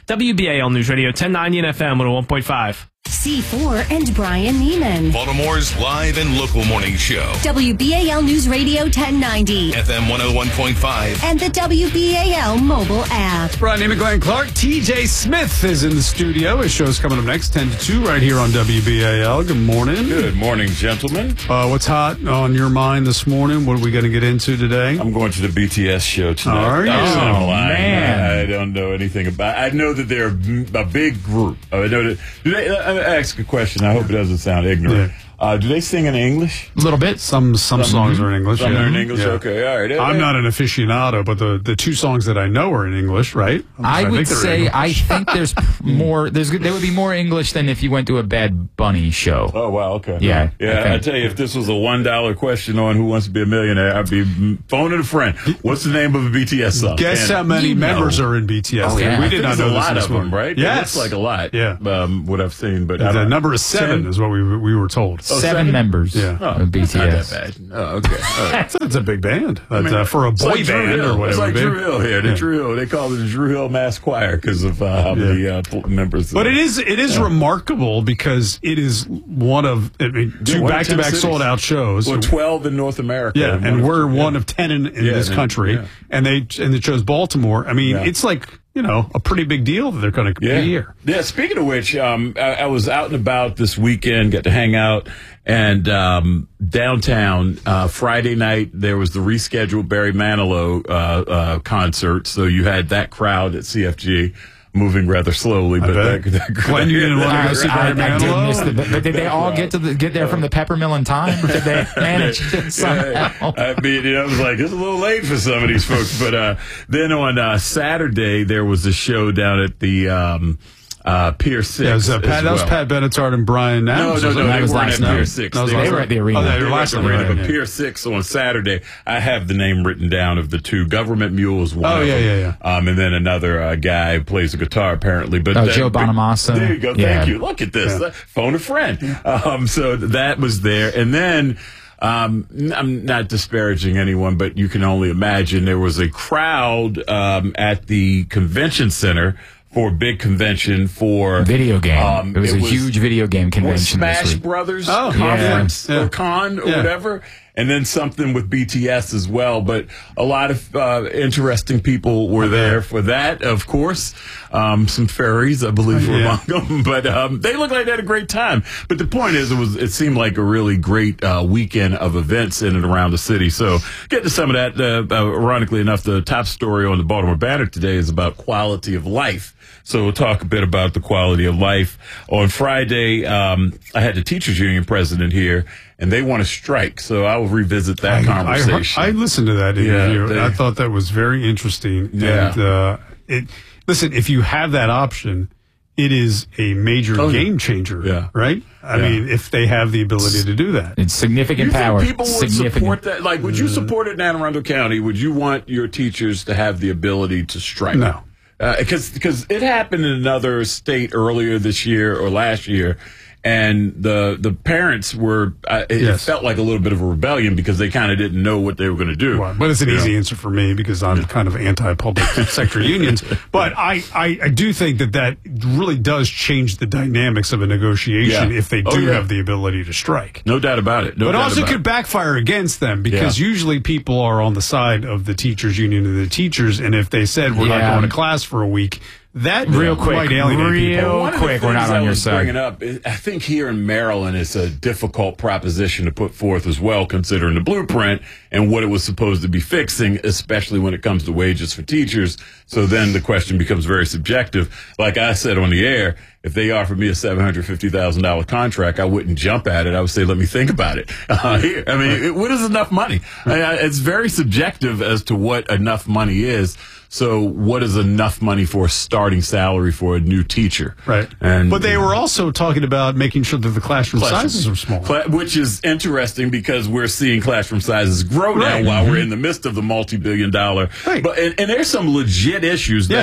W B A L News Radio ten ninety and F M one oh one point five. C four and Brian Neiman. Baltimore's live and local morning show. W B A L News Radio ten ninety. F M one oh one point five. And the W B A L mobile app. Brian Neiman, Glenn Clark. T J Smith is in the studio. His show's coming up next, ten to two, right here on W B A L. Good morning. Good morning, gentlemen. Uh, what's hot on your mind this morning? What are we going to get into today? I'm going to the B T S show tonight. Are you? Oh, man. I don't know anything about I know that they're a big group. I know that. Do they, let me ask a question. I hope it doesn't sound ignorant. Yeah. Uh, do they sing in English? A little bit. Some some, some songs are in English. Some yeah. are in English. Yeah. Okay, all right. I'm not an aficionado, but the, the two songs that I know are in English, right? I, I would say English. I think there's more. There's there would be more English than if you went to a Bad Bunny show. Oh wow, okay. Yeah, yeah. I, I tell you, if this was a one dollar question on Who Wants to Be a Millionaire, I'd be phoning a friend. What's the name of a B T S song? Guess and how many members know. are in B T S? Oh, yeah. We did not know a lot this of them, right? Yes, it looks like a lot. Yeah, um, what I've seen, but I the don't, number is seven, seven is what we we were told. Oh, seven, seven members. Yeah, oh, of B T S. Not that bad. Oh, okay. All right. It's a big band. I mean, uh, for a boy like band or whatever. It's like babe. Drew Hill here. The yeah. Drew Hill. They call it the Drew Hill Mass Choir because of uh, how many uh, members. But it is it is yeah. remarkable because it is one of I mean, two yeah, back to back sold out shows. Well, twelve in North America. Yeah, and, and we're of, one yeah. of ten in, in yeah, this and, country, yeah. and they and they chose Baltimore. I mean, yeah. it's like. You know, a pretty big deal that they're going to yeah. be here. Yeah. Speaking of which, um, I, I was out and about this weekend, got to hang out, and um, downtown uh, Friday night there was the rescheduled Barry Manilow uh, uh, concert, so you had that crowd at C F G. Moving rather slowly, but that, that Glenn, you didn't want to go see Barry Manilow? The, but did they all get to the, get there from the Peppermill in time? Or did they manage to somehow? I mean, you know, I was like, it's a little late for some of these folks. But uh, then on uh, Saturday, there was a show down at the um, uh, Pier Six. Yeah, was, uh, Pat, well. that was Pat Benatar and Brian Adams. No, no, no, that they was weren't last at night. Pier Six. They, they were at the arena. Oh, they were last at the arena, night, but yeah. Pier Six on Saturday, I have the name written down of the two. Government Mules, one oh, of yeah, them. yeah, yeah. Um, and then another uh, guy who plays the guitar, apparently. But oh, that, Joe Bonamassa. There you go. Yeah. Thank you. Look at this. Yeah. Uh, phone a friend. Um, so that was there. And then... Um, I'm not disparaging anyone, but you can only imagine there was a crowd um, at the convention center for a big convention for video game. Um, it was it a was, huge video game convention. Smash this week. Brothers oh, conference yeah. or con or yeah. whatever. And then something with B T S as well. But a lot of uh, interesting people were there for that, of course. Um, some fairies, I believe, were yeah. among them. But um, they looked like they had a great time. But the point is, it was it seemed like a really great uh, weekend of events in and around the city. So get to some of that. Uh, uh, ironically enough, the top story on the Baltimore Banner today is about quality of life. So we'll talk a bit about the quality of life. On Friday, um, I had the teachers union president here, and they want to strike. So I will revisit that I, conversation. I, I listened to that interview. Yeah, they, I thought that was very interesting. Yeah. And, uh, it, listen, if you have that option, it is a major oh, game changer, yeah. right? I yeah. mean, if they have the ability to do that. It's significant you power. Think people would significant. support that? Like, would you support it in Anne Arundel County? Would you want your teachers to have the ability to strike? No. Because uh, because it happened in another state earlier this year or last year, and the the parents were uh, it yes. felt like a little bit of a rebellion because they kind of didn't know what they were going to do. Well, but it's an you easy know? answer for me because I'm kind of anti-public sector unions. But I, I, I do think that that really does change the dynamics of a negotiation Yeah. if they do Oh, yeah. have the ability to strike. No doubt about it. No but doubt also about could it. backfire against them because Yeah. usually people are on the side of the teachers union and the teachers, and if they said we're Yeah. not going to class for a week, that Real might quick, alienate real people. One of quick, the we're not things on I your was side. bringing up, I think here in Maryland, it's a difficult proposition to put forth as well, considering the blueprint and what it was supposed to be fixing, especially when it comes to wages for teachers. So then the question becomes very subjective. Like I said on the air, if they offered me a seven hundred fifty thousand dollars contract, I wouldn't jump at it. I would say, let me think about it. Uh, here, I mean, it, what is enough money? I, I, it's very subjective as to what enough money is. So what is enough money for a starting salary for a new teacher? Right. And, but they were also talking about making sure that the classroom, classroom sizes are small. Cla- which is interesting because we're seeing classroom sizes grow Right. now while we're in the midst of the multi-billion dollar. Right. But and, and there's some legit issues Yes. that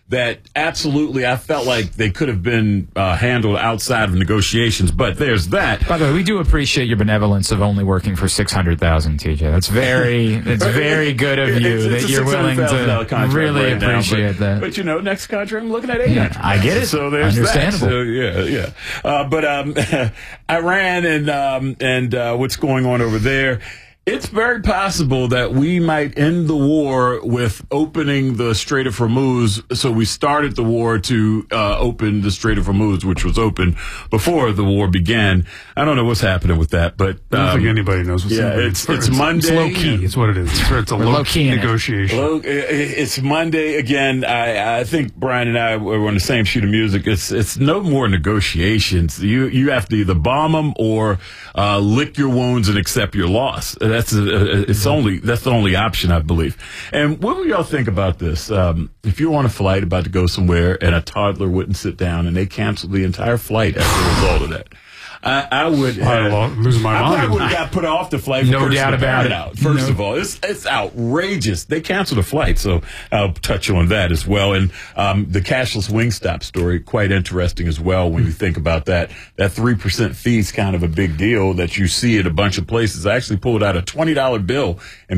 that absolutely I felt like they could have been uh, handled outside of negotiations. But there's that. By the way, we do appreciate your benevolence of only working for six hundred thousand, T J. That's very, it's very good of you it's, it's that you're willing to really right now, appreciate but, that. But you know, next contract I'm looking at eight hundred. Yeah, I get it. So there's Understandable. that. So, yeah, yeah. Uh, but um, Iran and um, and uh, what's going on over there. It's very possible that we might end the war with opening the Strait of Hormuz. So we started the war to uh, open the Strait of Hormuz, which was open before the war began. I don't know what's happening with that, but um, I don't think anybody knows what's yeah, happening. it's, it's Monday. It's low key. It's what it is. It's, it's a low, low key key negotiation. Low, it's Monday again. I, I think Brian and I were on the same sheet of music. It's it's no more negotiations. You you have to either bomb them or uh, lick your wounds and accept your loss. That's a, a, it's only that's the only option, I believe. And what do y'all think about this? Um, if you're on a flight about to go somewhere and a toddler wouldn't sit down and they canceled the entire flight as a result of that. I, I would I'd lose my I mind. probably would have got put off the flight. No for doubt about it. Out. First No. of all, it's it's outrageous. They canceled a flight, so I'll touch on that as well. And um, the cashless Wingstop story, quite interesting as well. When you think about that, that three percent fee is kind of a big deal that you see at a bunch of places. I actually pulled out a twenty dollar bill and